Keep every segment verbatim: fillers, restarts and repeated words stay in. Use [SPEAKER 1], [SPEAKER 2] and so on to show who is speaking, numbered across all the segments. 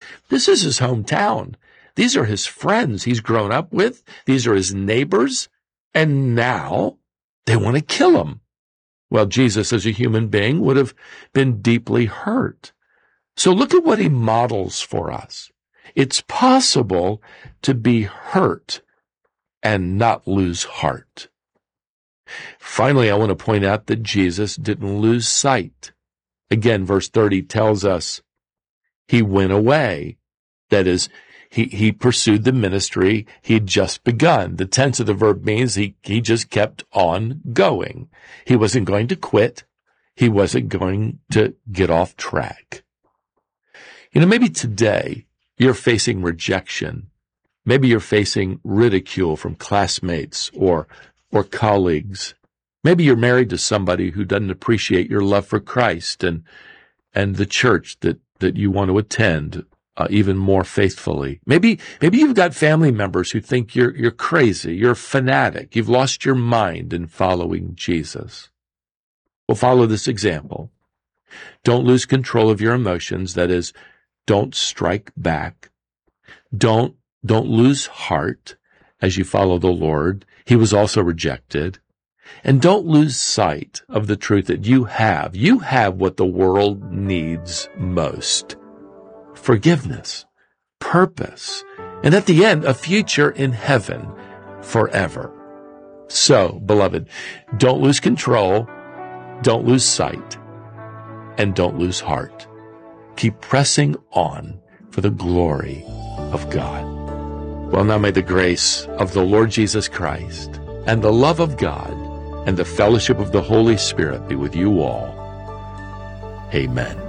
[SPEAKER 1] This is his hometown. These are his friends he's grown up with. These are his neighbors. And now they want to kill him. Well, Jesus, as a human being, would have been deeply hurt. So look at what he models for us. It's possible to be hurt and not lose heart. Finally, I want to point out that Jesus didn't lose sight. Again, verse thirty tells us he went away. That is, he, he pursued the ministry he'd just begun. The tense of the verb means he, he just kept on going. He wasn't going to quit. He wasn't going to get off track. You know, maybe today you're facing rejection. Maybe you're facing ridicule from classmates or, or colleagues. Maybe you're married to somebody who doesn't appreciate your love for Christ and, and the church that, that you want to attend. Uh, even more faithfully. Maybe, maybe you've got family members who think you're, you're crazy, you're a fanatic, you've lost your mind in following Jesus. Well, follow this example. Don't lose control of your emotions. That is, don't strike back. Don't, don't lose heart as you follow the Lord. He was also rejected. And don't lose sight of the truth that you have. You have what the world needs most. Forgiveness, purpose, and at the end, a future in heaven forever. So, beloved, don't lose control, don't lose sight, and don't lose heart. Keep pressing on for the glory of God. Well, now may the grace of the Lord Jesus Christ and the love of God and the fellowship of the Holy Spirit be with you all. Amen.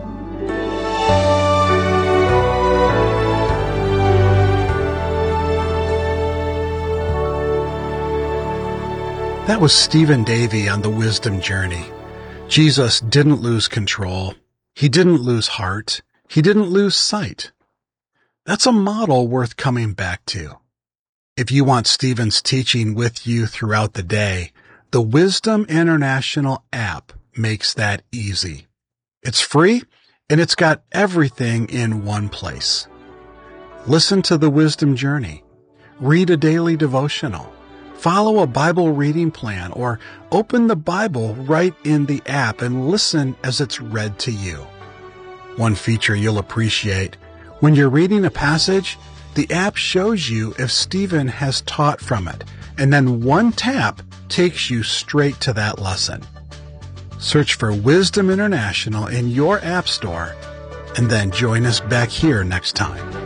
[SPEAKER 2] That was Stephen Davey on the Wisdom Journey. Jesus didn't lose control. He didn't lose heart. He didn't lose sight. That's a model worth coming back to. If you want Stephen's teaching with you throughout the day, the Wisdom International app makes that easy. It's free, and it's got everything in one place. Listen to the Wisdom Journey. Read a daily devotional. Follow a Bible reading plan, or open the Bible right in the app and listen as it's read to you. One feature you'll appreciate: when you're reading a passage, the app shows you if Stephen has taught from it, and then one tap takes you straight to that lesson. Search for Wisdom International in your app store, and then join us back here next time.